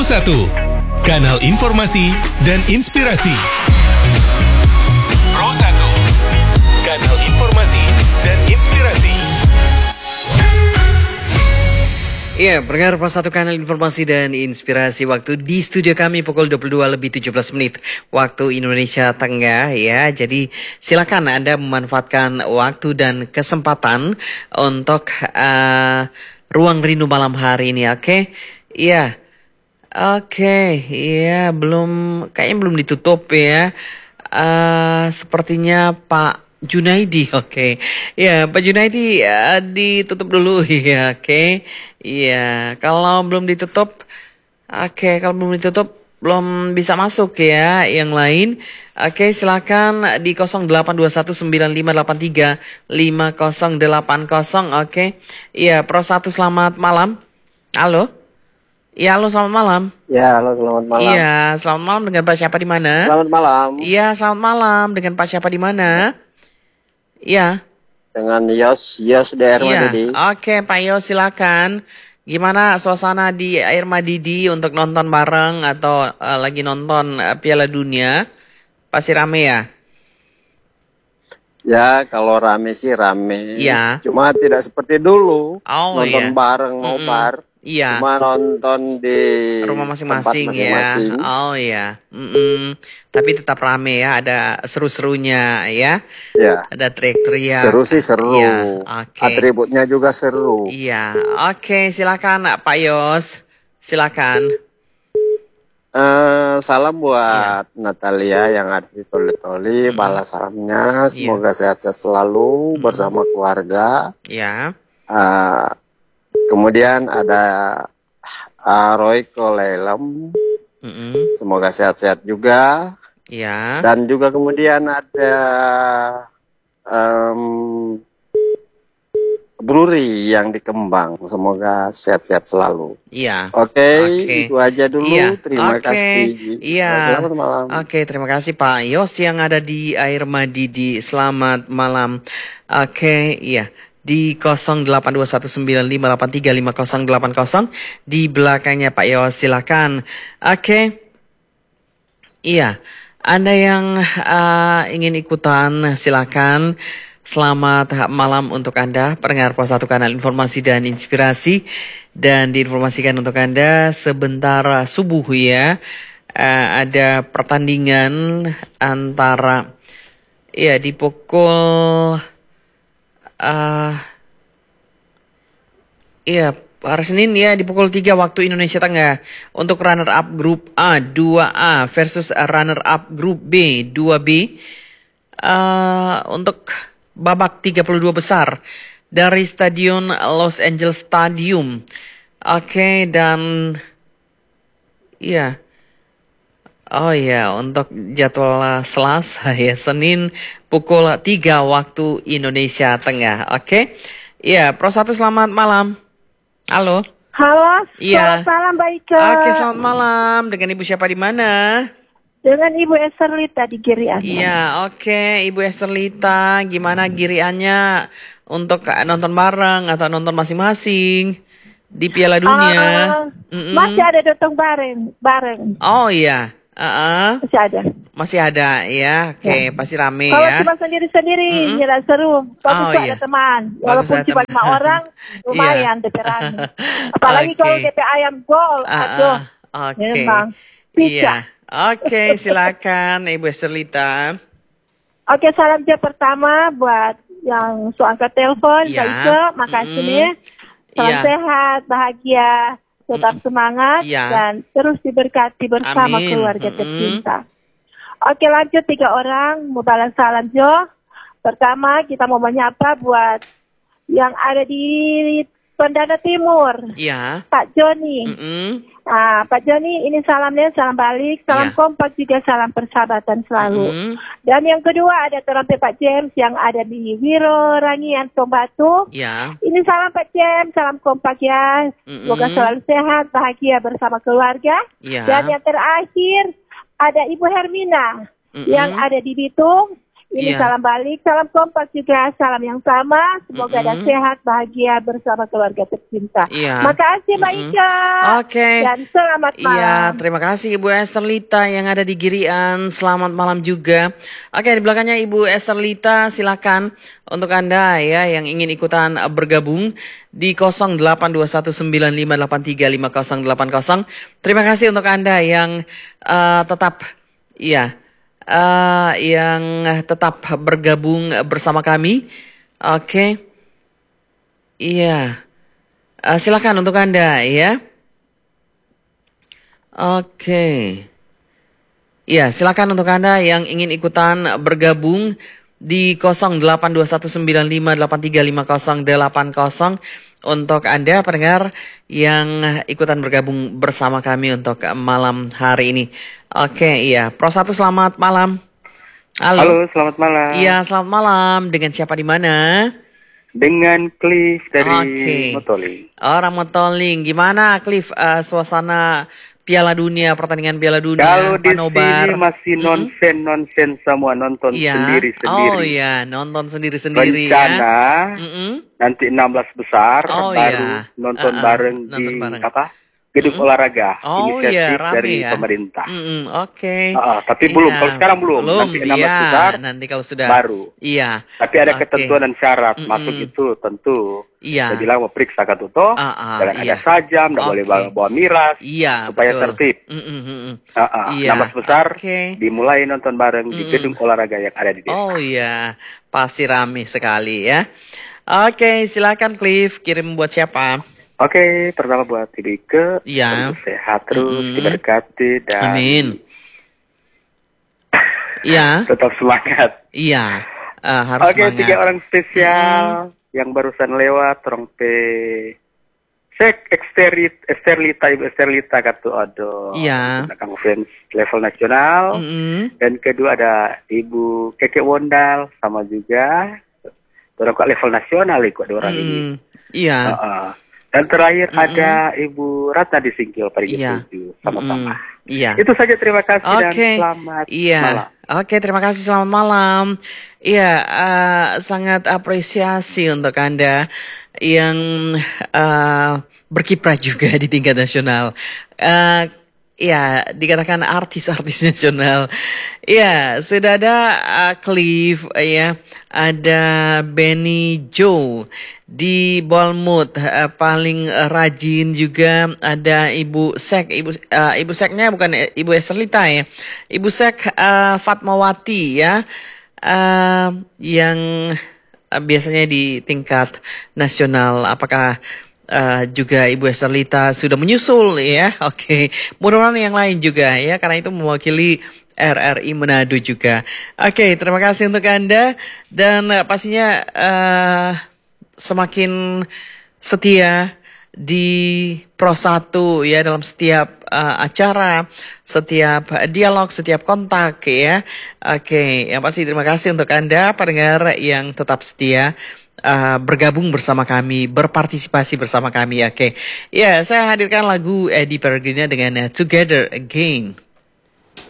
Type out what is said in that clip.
Pro 1, kanal informasi dan inspirasi. Pro 1, kanal informasi dan inspirasi. Iya, pendengar Pro 1 kanal informasi dan inspirasi. Waktu di studio kami pukul 22:17 waktu Indonesia Tengah ya. Jadi silakan Anda memanfaatkan waktu dan kesempatan untuk ruang rindu malam hari ini, oke? Iya. Oke, iya kayaknya belum ditutup ya. Sepertinya Pak Junaidi, oke. Ya, Pak Junaidi ditutup dulu ya, oke. Iya, kalau belum ditutup, belum bisa masuk ya yang lain. Oke, silakan di 082195835080, oke. Iya, Pro 1 selamat malam. Halo. Ya, halo selamat malam. Ya, halo selamat malam. Iya, selamat malam dengan Pak siapa di mana? Selamat malam. Iya, selamat malam dengan Pak siapa di mana? Iya. Dengan Yos di Air Madidi. Oke, Pak Yos silakan. Gimana suasana di Air Madidi untuk nonton bareng atau lagi nonton Piala Dunia? Pasti rame ya? Ya, kalau rame sih rame. Iya. Cuma tidak seperti dulu. Nonton iya. bareng nobar. Iya. Cuma nonton di rumah masing-masing ya. Oh iya. Tapi tetap rame ya, ada seru-serunya ya. Ya. Ada teriak-teriak. Seru sih seru. Iya, oke. Atributnya juga seru. Iya. Oke, silakan Pak Yos. Silakan. Salam buat Natalia yang ada di Toli-Toli. Balas salamnya. Semoga sehat-sehat selalu bersama keluarga. Iya. Kemudian ada Roy Kolelem, semoga sehat-sehat juga. Ya. Dan juga kemudian ada Bruri yang di Kembang, semoga sehat-sehat selalu. Iya. Oke, itu aja dulu. Terima kasih. Iya. Selamat malam. Oke, terima kasih Pak Yos yang ada di Air Madidi. Selamat malam. Oke, iya. Di 082195835080 di belakangnya Pak Yos, silakan. Oke. Iya, Anda yang ingin ikutan silakan. Selamat malam untuk Anda pendengar Pro 1 kanal informasi dan inspirasi, dan diinformasikan untuk Anda sebentar subuh ya ada pertandingan antara di pukul hari Senin ya di pukul 3 waktu Indonesia Tengah untuk runner up grup A 2A versus runner up grup B 2B untuk babak 32 besar dari Stadion Los Angeles Stadium. Oke, dan untuk jadwal Selasa ya, Senin pukul 3 waktu Indonesia Tengah. Oke. Iya, Pro 1 selamat malam. Halo. Halo, iya. Selamat malam Mbak Ika. Oke, selamat malam. Dengan Ibu siapa di mana? Dengan Ibu Eserlita di Girian. Iya, oke. Ibu Eserlita, gimana Giriannya untuk nonton bareng atau nonton masing-masing di Piala Dunia? Masih ada nonton bareng. Oh iya. Masih ada ya. Oke, pasti rame kalau ya. Kalau cuma sendiri-sendiri tidak seru. Bagus ada teman. Walaupun cuma 5 orang lumayan DP rame. Apalagi kalau DP ayam gol. Oke. Memang. Iya. Oke, silakan Ibu Eserlita. Oke, salam pertama buat yang angkat telepon, Mbak Ika, makasih nih. Salam sehat, bahagia, tetap semangat, dan terus diberkati bersama keluarga tercinta. Oke, lanjut 3 orang, mau balas salam Jo. Pertama, kita mau menyapa buat yang ada di Tondano Timur. Iya. Pak Joni. Pak Joni, ini salamnya, salam balik, salam kompak juga, salam persahabatan selalu. Dan yang kedua ada trompet Pak James yang ada di Wiro Rangian Tombatu. Ini salam Pak James, salam kompak ya. Semoga selalu sehat, bahagia bersama keluarga. Dan yang terakhir ada Ibu Hermina yang ada di Bitung. Ini salam balik, salam kompak juga, salam yang sama. Semoga ada sehat, bahagia bersama keluarga tercinta. Makasih Mbak Ika. Oke. Dan selamat malam. Iya, terima kasih Ibu Esterlita yang ada di Girian. Selamat malam juga. Oke, di belakangnya Ibu Esterlita, silakan untuk Anda ya yang ingin ikutan bergabung di 082195835080. Terima kasih untuk Anda yang tetap yang tetap bergabung bersama kami. Oke. Iya. Silakan untuk Anda ya. Oke. Iya, silakan untuk Anda yang ingin ikutan bergabung di 082195835080 untuk Anda pendengar yang ikutan bergabung bersama kami untuk malam hari ini. Oke, iya. Pro 1 selamat malam. Halo, selamat malam. Iya, selamat malam. Dengan siapa di mana? Dengan Cliff dari Motoling. Orang Motoling. Gimana Cliff suasana Piala Dunia, pertandingan Piala Dunia? Kalau di Panobar. sini masih nonsen semua, nonton sendiri-sendiri. Oh iya, nonton sendiri-sendiri Rencana nanti 16 besar baru nonton bareng di gedung olahraga. Inisiatif dari pemerintah. Oke. Tapi belum, kalau sekarang belum. Nanti 16 besar nanti kalau sudah baru. Iya. Tapi ada ketentuan dan syarat. Masuk itu tentu. Saya bilang mau periksa Katuto, jangan ada sajam, tidak boleh bawa miras, supaya tertib. 16 besar dimulai nonton bareng di gedung olahraga yang ada di desa. Oh iya, pasti ramai sekali ya. Oke, silakan Cliff, kirim buat siapa? Oke, pertama buat Ibu Ike, sehat terus, diberkati dan amin. Iya. Tetap semangat. Iya, harus semangat. 3 orang spesial yang barusan lewat, trompe Sek Esterlita, Ibu Esterlita katu ada. Kang fans level nasional. Dan kedua ada Ibu Keke Wondal sama juga orang kok level nasional ikut ada orang ini. Iya. Dan terakhir ada Ibu Ratna di Singkil Parigi 7 sama-sama. Iya. Itu saja, terima kasih dan selamat malam. Oke, terima kasih, selamat malam. Iya, sangat apresiasi untuk Anda yang berkiprah juga di tingkat nasional. Ya, dikatakan artis-artis nasional. Ya, sudah ada Cliff, ya, ada Benny Joe di Bournemouth, paling rajin juga ada Ibu Sek. Ibu Seknya bukan Ibu Esterlita ya. Ibu Sek Fatmawati ya, yang biasanya di tingkat nasional. Apakah juga Ibu Esterlita sudah menyusul ya? Oke. Mudah-mudahan yang lain juga ya, karena itu mewakili RRI Manado juga. Oke, terima kasih untuk Anda dan pastinya semakin setia di Pro 1 ya, dalam setiap acara, setiap dialog, setiap kontak ya. Oke, yang pasti terima kasih untuk Anda pendengar yang tetap setia bergabung bersama kami, berpartisipasi bersama kami. Oke. Ya, saya hadirkan lagu Eddie Peregrina dengan Together Again.